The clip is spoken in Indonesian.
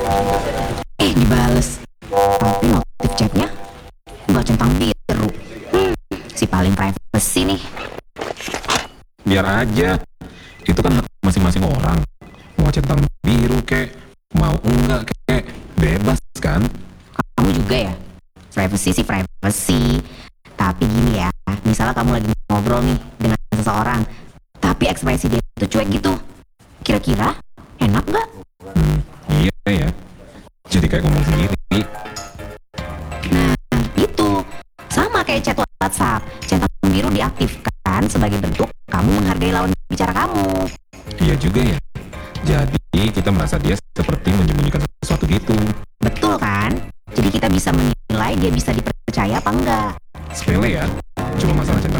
Dibales. Tapi notif chatnya nggak centang biru. Si paling privacy nih. Biar aja, itu kan hak masing-masing orang. Mau centang biru kek, mau enggak kek, bebas kan? Kamu juga ya? Privacy sih privacy. Tapi gini ya, misalnya kamu lagi ngobrol nih dengan seseorang, tapi ekspresi dia itu cuek gitu. Kira-kira enak nggak? Iya ya, jadi kayak ngomong sendiri. Nah, itu sama kayak chat WhatsApp. Centang biru diaktifkan sebagai bentuk kamu menghargai lawan bicara kamu. Iya juga ya. Jadi kita merasa dia seperti menyembunyikan sesuatu gitu. Betul kan? Jadi kita bisa menilai dia bisa dipercaya apa enggak. Sepele ya, cuma masalah